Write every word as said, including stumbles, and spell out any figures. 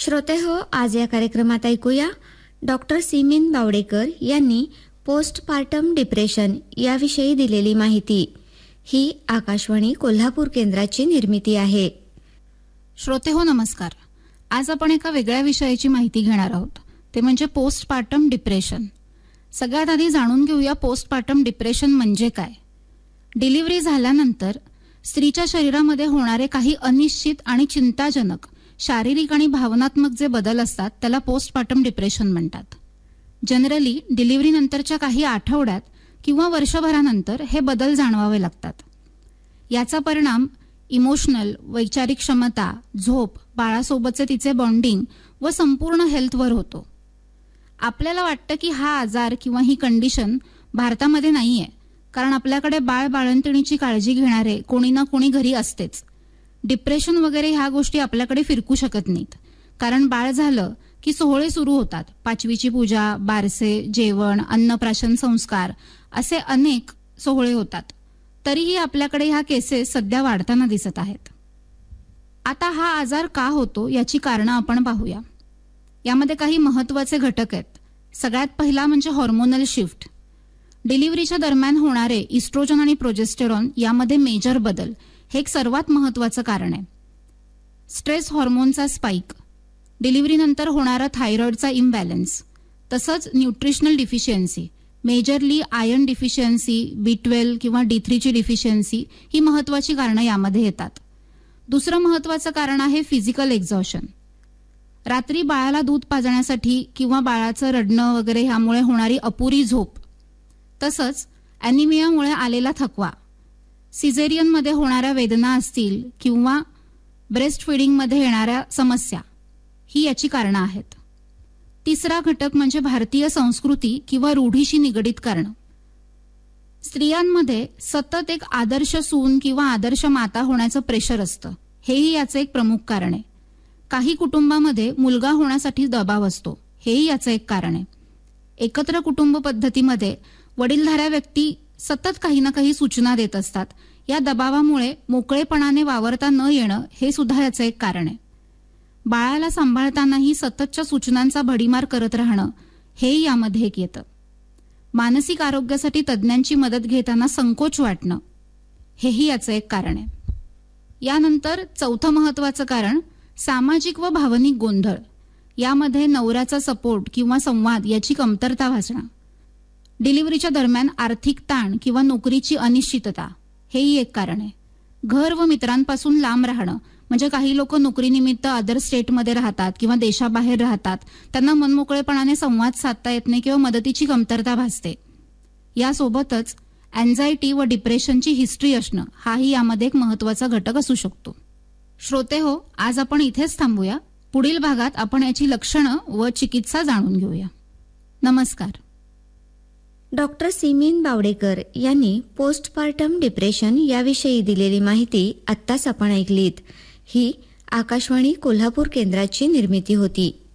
श्रोते हो, आज या कार्यक्रमात ऐकूया डॉक्टर सिमीन बावडेकर यांनी पोस्टपार्टम डिप्रेशन याविषयी दिलेली माहिती. ही आकाशवाणी कोल्हापूर केंद्राची निर्मिती आहे. श्रोते हो, नमस्कार. आज आपण एका वेगळ्या विषयाची माहिती घेणार आहोत, ते म्हणजे पोस्टपार्टम डिप्रेशन. सगळ्यात आधी जाणून घेऊया पोस्टपार्टम डिप्रेशन म्हणजे काय. डिलिव्हरी झाल्यानंतर स्त्रीच्या शरीरामध्ये होणारे काही अनिश्चित आणि चिंताजनक शारीरिक आणि भावनात्मक जे बदल असतात त्याला पोस्टपार्टम डिप्रेशन म्हणतात. जनरली डिलिव्हरी नंतरच्या काही आठवड्यात किंवा वर्षभरानंतर हे बदल जाणवावे लागतात. याचा परिणाम इमोशनल, वैचारिक क्षमता, झोप, बाळासोबतचे तिचे बॉन्डिंग व संपूर्ण हेल्थवर होतो. आपल्याला वाटतं की हा आजार किंवा ही कंडिशन भारतामध्ये नाहीये, कारण आपल्याकडे बाळ बाळंतिणीची काळजी घेणारे कोणी ना कोणी घरी असतेच. डिप्रेशन वगैरे ह्या गोष्टी आपल्याकडे फिरकू शकत नाहीत, कारण बाळ झालं की सोहळे सुरू होतात. पाचवीची पूजा, बारसे, जेवण, अन्नप्राशन संस्कार असे अनेक सोहळे होतात. तरीही आपल्याकडे ह्या केसेस सध्या वाढताना दिसत आहेत. आता हा आजार का होतो याची कारणं आपण पाहूया. यामध्ये काही महत्त्वाचे घटक आहेत. सगळ्यात पहिला म्हणजे हॉर्मोनल शिफ्ट. डिलिव्हरीच्या दरम्यान होणारे इस्ट्रोजन आणि प्रोजेस्टेरॉन यामध्ये मेजर बदल हे एक सर्वात महत्त्वाचं कारण आहे. स्ट्रेस हॉर्मोनचा स्पाइक, डिलिव्हरीनंतर होणारा थायरॉइडचा इम्बॅलन्स, तसंच nutritional deficiency, majorly iron deficiency, बी ट्वेल्व किंवा डी थ्रीची डिफिशियन्सी ही महत्त्वाची कारणं यामध्ये येतात. दुसरं महत्त्वाचं कारण आहे फिजिकल एक्झॉशन. रात्री बाळाला दूध पाजण्यासाठी किंवा बाळाचं रडणं वगैरे ह्यामुळे होणारी अपुरी झोप, तसंच ॲनिमियामुळे आलेला थकवा, सिझेरियनमध्ये होणाऱ्या वेदना असतील किंवा ब्रेस्ट फिडिंगमध्ये येणाऱ्या समस्या, ही याची कारणं आहेत. तिसरा घटक म्हणजे भारतीय संस्कृती किंवा रूढीशी निगडीत कारणं. स्त्रियांमध्ये सतत एक आदर्श सून किंवा आदर्श माता होण्याचं प्रेशर असतं, हेही याचं एक प्रमुख कारण आहे. काही कुटुंबामध्ये मुलगा होण्यासाठी दबाव असतो, हेही याचं एक कारण आहे. एकत्र कुटुंब पद्धतीमध्ये वडीलधाऱ्या व्यक्ती सतत काही ना काही सूचना देत असतात. या दबावामुळे मोकळेपणाने वावरता न येणं हे सुद्धा याचं एक कारण आहे. बाळाला सांभाळतानाही सततच्या सूचनांचा भडीमार करत राहणं हेही यामध्ये एक येतं. मानसिक आरोग्यासाठी तज्ज्ञांची मदत घेताना संकोच वाटणं हेही याचं एक कारण आहे. यानंतर चौथं महत्त्वाचं कारण सामाजिक व भावनिक गोंधळ. यामध्ये नवऱ्याचा सपोर्ट किंवा संवाद याची कमतरता भासणं. डिलिव्हरीच्या दरम्यान आर्थिक ताण किंवा नोकरीची अनिश्चितता हेही एक कारण आहे. घर व मित्रांपासून लांब राहणं, म्हणजे काही लोक नोकरीनिमित्त अदर स्टेटमध्ये राहतात किंवा देशाबाहेर राहतात, त्यांना मनमोकळेपणाने संवाद साधता येत नाही किंवा मदतीची कमतरता भासते. यासोबतच अँझायटी व डिप्रेशनची हिस्ट्री असणं हाही यामध्ये एक महत्त्वाचा घटक असू शकतो. श्रोते हो, आज आपण इथेच थांबूया. पुढील भागात आपण याची लक्षणं व चिकित्सा जाणून घेऊया. नमस्कार. डॉक्टर सिमीन बावडेकर यांनी पोस्टपार्टम डिप्रेशन याविषयी दिलेली माहिती आत्ताच आपण ऐकलीत. ही आकाशवाणी कोल्हापूर केंद्राची निर्मिती होती.